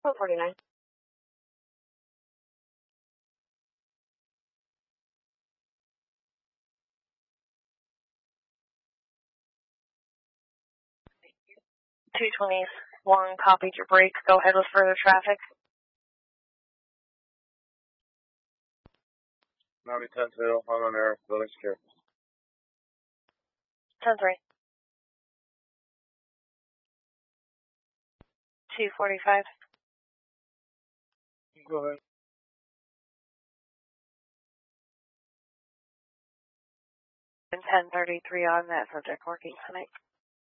149. $221 copied your break. Go ahead with further traffic. Miami 10-0, on air, building secure. 10-3. 245. Go ahead. And 1033 on that subject working tonight.